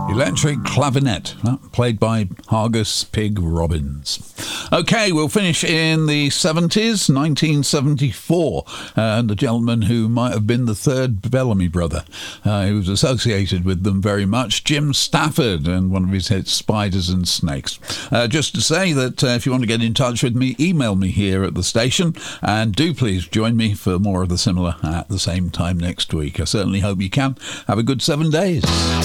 Electric clavinet, played by Hargus Pig Robbins. OK, we'll finish in the 70s, 1974. And the gentleman who might have been the third Bellamy brother, who was associated with them very much, Jim Stafford, and one of his hits, Spiders and Snakes. Just to say that if you want to get in touch with me, email me here at the station, and do please join me for more of the similar at the same time next week. I certainly hope you can. Have a good 7 days.